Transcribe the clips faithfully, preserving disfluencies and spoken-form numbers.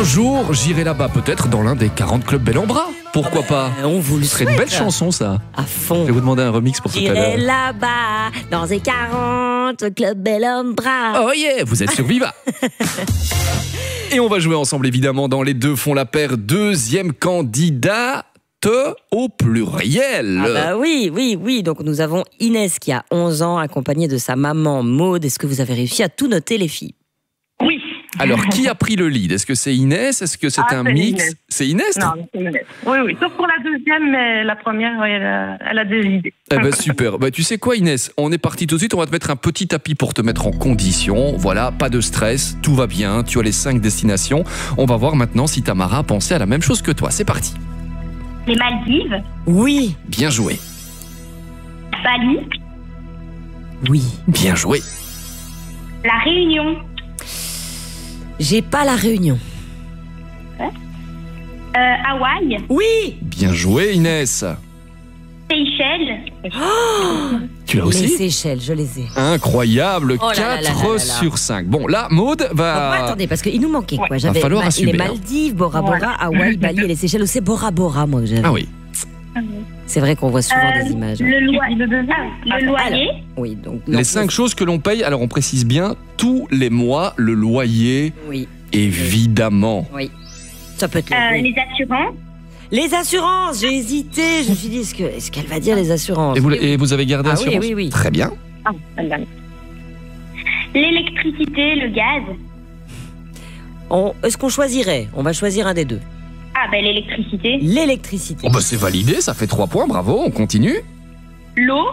Un jour, j'irai là-bas, peut-être dans l'un des quarante clubs Bel en Bras. Pourquoi pas? On vous le Ce serait souhaite. une belle chanson, ça. À fond. Je vais vous demander un remix pour tout à J'irai l'heure. là-bas, dans les quarante clubs Bel en Bras. Oh yeah, vous êtes sur Viva. Et on va jouer ensemble, évidemment, dans Les Deux font la paire. Deuxième candidat au pluriel. Ah bah oui, oui, oui. Donc nous avons Inès qui a onze ans, accompagnée de sa maman Maude. Est-ce que vous avez réussi à tout noter, les filles? Oui. Alors, qui a pris le lead? Est-ce que c'est Inès? Est-ce que c'est Ah, un c'est mix? Inès. C'est Inès? Non, c'est Inès. Oui, oui. Sauf pour la deuxième, mais la première, oui, elle a, elle a des idées. Eh ben super. Bah, tu sais quoi, Inès? On est parti tout de suite. On va te mettre un petit tapis pour te mettre en condition. Voilà, pas de stress. Tout va bien. Tu as les cinq destinations. On va voir maintenant si Tamara a pensé à la même chose que toi. C'est parti. Les Maldives, Oui, Bien joué. Bali, oui. Bien joué. La Réunion, J'ai pas la Réunion. euh, Hawaï, Oui. Bien joué, Inès. Seychelles, Tu l'as Les aussi? Seychelles, je les ai. Incroyable. Oh là là là là là quatre là. sur cinq. Bon, là, Maude Bon, va... attendez, parce qu'il nous manquait quoi? J'avais falloir Ma- assumer, les hein. Maldives, Bora Bora, Hawaï, Bali et les Seychelles. Ou c'est Bora Bora, moi, que j'avais. Ah oui. C'est vrai qu'on voit souvent Euh, des images. hein. le, loi- Le deuxième. ah, le loyer, Oui, donc. Les donc, cinq choses que l'on paye, alors on précise bien, tous les mois, le loyer, Oui, évidemment. oui. Ça peut être le- euh, oui. les assurances, Les assurances, j'ai hésité. Je me suis dit, est-ce que- est-ce qu'elle va dire les assurances? Et vous, Oui, oui. et vous avez gardé Ah oui, assurance? oui, oui. Très bien. Ah, madame. l'électricité, le gaz. On- Est-ce qu'on choisirait? On va choisir un des deux. Ah, ben l'électricité, L'électricité. Oh bah c'est validé, ça fait trois points, bravo, on continue. l'eau,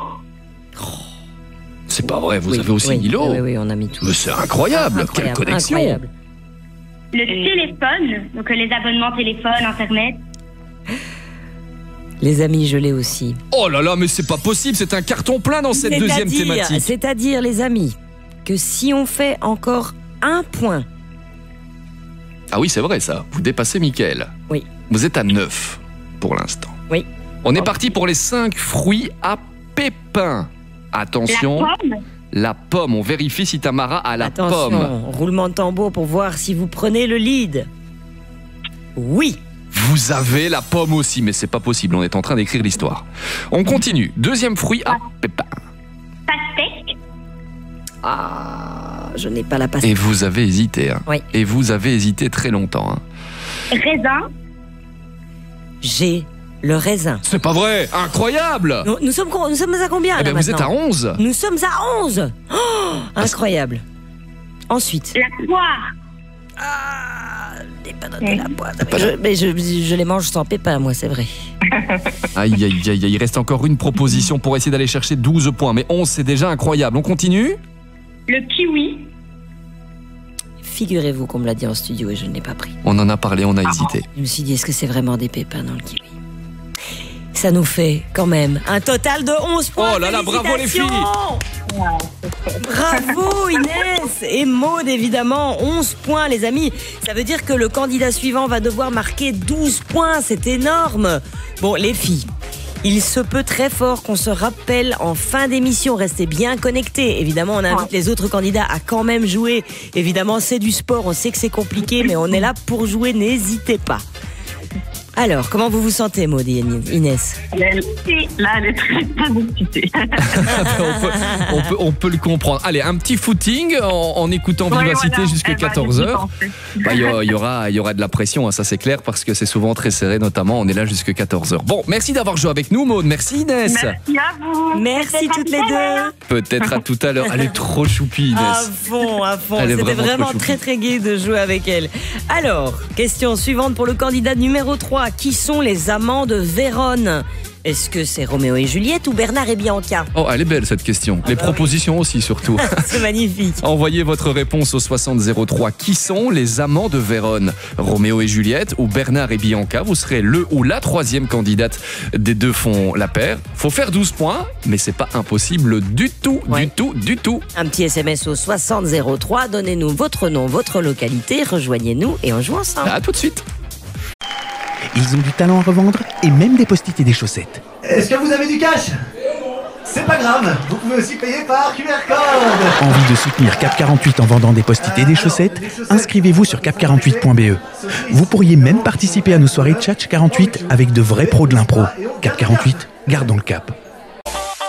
C'est pas vrai, vous Oui, avez aussi oui, mis l'eau. Oui, oui, on a mis tout. Mais c'est incroyable, quelle Incroyable, connexion. incroyable. le téléphone, donc euh, les abonnements téléphone, internet. Les amis, je l'ai aussi. Oh là là, mais c'est pas possible, c'est un carton plein dans cette deuxième C'est-à-dire- thématique. C'est-à-dire, les amis, que si on fait encore un point, Ah oui, c'est vrai ça, vous dépassez Mickaël. Oui. Vous êtes à neuf pour l'instant. Oui. On est Oh. parti pour les cinq fruits à pépins. Attention, La pomme, la pomme, on vérifie si Tamara a la attention, pomme. roulement de tambour pour voir si vous prenez le lead. Oui. Vous avez la pomme aussi, mais c'est pas possible, on est en train d'écrire l'histoire. On continue, deuxième fruit à pépins. pastèque, Ah, je n'ai pas la pastèque. Et vous avez hésité, hein. Oui. Et vous avez hésité très longtemps, hein. raisin, J'ai le raisin. C'est pas vrai, incroyable. Nous, nous sommes, con- nous sommes à combien Eh là, ben vous êtes à maintenant onze. Nous sommes à onze. Oh, incroyable. Ensuite. la poire, Ah, des panottes de la poire. Je, mais je, je les mange sans pépins, moi, c'est vrai. Aïe, aïe, aïe, aïe, il reste encore une proposition pour essayer d'aller chercher douze points. Mais onze, c'est déjà incroyable. On continue? le kiwi, Figurez-vous qu'on me l'a dit en studio et je ne l'ai pas pris. On en a parlé, on a hésité. Je me suis dit, est-ce que c'est vraiment des pépins dans le kiwi? Ça nous fait quand même un total de onze points. Oh là là, bravo les filles. Bravo Inès et Maude, évidemment, onze points les amis. Ça veut dire que le candidat suivant va devoir marquer douze points, c'est énorme. Bon les filles, il se peut très fort qu'on se rappelle en fin d'émission, restez bien connectés. Évidemment, on invite les autres candidats à quand même jouer. Évidemment, c'est du sport, on sait que c'est compliqué, mais on est là pour jouer, n'hésitez pas. Alors, comment vous vous sentez, Maud et Inès? Elle- Là, elle est très, très excitée. on, peut, on, peut, on peut le comprendre. Allez, un petit footing en, en écoutant Ouais, Vivacité voilà, jusqu'à elle va quatorze y heures. penser. Bah, il y, aura- il y aura, il y aura de la pression, hein, ça c'est clair, parce que c'est souvent très serré, notamment. On est là jusqu'à quatorze heures. Bon, merci d'avoir joué avec nous, Maud. Merci, Inès. Merci à vous. Merci toutes les deux. Peut-être à tout à l'heure. Elle est trop choupie, À Inès. fond, à fond. Elle est C'était vraiment vraiment trop très choupie. très gai de jouer avec elle. Alors, question suivante pour le candidat numéro trois. Qui sont les amants de Vérone? Est-ce que c'est Roméo et Juliette ou Bernard et Bianca? Oh, elle est belle cette question. Les bah propositions aussi, surtout. C'est magnifique. Envoyez votre réponse au soixante zéro trois. Qui sont les amants de Vérone? Roméo et Juliette ou Bernard et Bianca? Vous serez le ou la troisième candidate des deux font la paire. Faut faire douze points, mais c'est pas impossible du tout, Ouais. du tout, du tout. Un petit S M S au soixante zéro trois. Donnez-nous votre nom, votre localité. Rejoignez-nous et on joue ensemble. À tout de suite. Ils ont du talent à revendre et même des post-it et des chaussettes. Est-ce que vous avez du cash? C'est pas grave, vous pouvez aussi payer par Q R code. Envie de soutenir Cap quarante-huit en vendant des post-it et des chaussettes? Inscrivez-vous sur cap quarante-huit point b e. Vous pourriez même participer à nos soirées Tchatch quarante-huit avec de vrais pros de l'impro. Cap quarante-huit, gardons le cap.